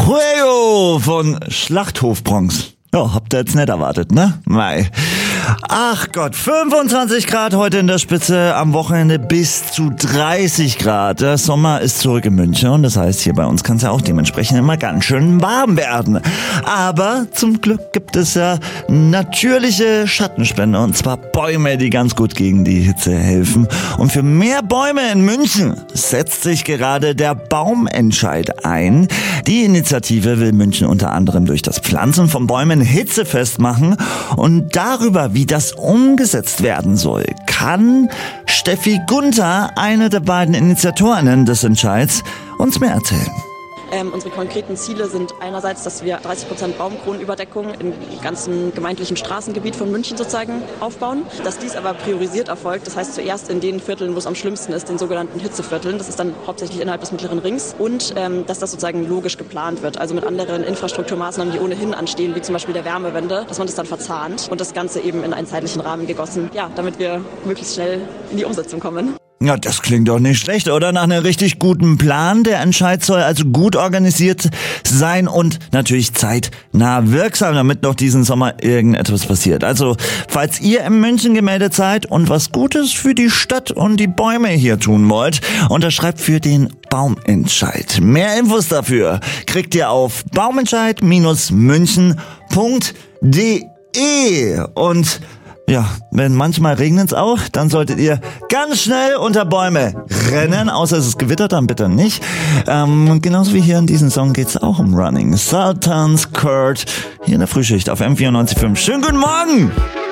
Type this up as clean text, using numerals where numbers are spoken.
Fuego von Schlachthof Bronx. Ja, habt ihr jetzt nicht erwartet, ne? Mei. Ach Gott, 25 Grad heute in der Spitze, am Wochenende bis zu 30 Grad. Der Sommer ist zurück in München und das heißt, hier bei uns kann es ja auch dementsprechend immer ganz schön warm werden. Aber zum Glück gibt es ja natürliche Schattenspender und zwar Bäume, die ganz gut gegen die Hitze helfen. Und für mehr Bäume in München setzt sich gerade der Baumentscheid ein. Die Initiative will München unter anderem durch das Pflanzen von Bäumen hitzefest machen und darüber, wie das umgesetzt werden soll, kann Steffi Gunther, eine der beiden Initiatorinnen des Entscheids, uns mehr erzählen. Unsere konkreten Ziele sind einerseits, dass wir 30% Baumkronenüberdeckung im ganzen gemeindlichen Straßengebiet von München sozusagen aufbauen. Dass dies aber priorisiert erfolgt, das heißt zuerst in den Vierteln, wo es am schlimmsten ist, den sogenannten Hitzevierteln. Das ist dann hauptsächlich innerhalb des Mittleren Rings. Und dass das sozusagen logisch geplant wird, also mit anderen Infrastrukturmaßnahmen, die ohnehin anstehen, wie zum Beispiel der Wärmewende, dass man das dann verzahnt und das Ganze eben in einen zeitlichen Rahmen gegossen, ja, damit wir möglichst schnell in die Umsetzung kommen. Ja, das klingt doch nicht schlecht, oder? Nach einem richtig guten Plan. Der Entscheid soll also gut organisiert sein und natürlich zeitnah wirksam, damit noch diesen Sommer irgendetwas passiert. Also, falls ihr in München gemeldet seid und was Gutes für die Stadt und die Bäume hier tun wollt, unterschreibt für den Baumentscheid. Mehr Infos dafür kriegt ihr auf baumentscheid-münchen.de. Und ja, wenn manchmal regnet es auch, dann solltet ihr ganz schnell unter Bäume rennen, außer es ist gewittert, dann bitte nicht. Genauso wie hier in diesem Song geht's auch um Running. Sultan's Court, hier in der Frühschicht auf M94.5. Schönen guten Morgen!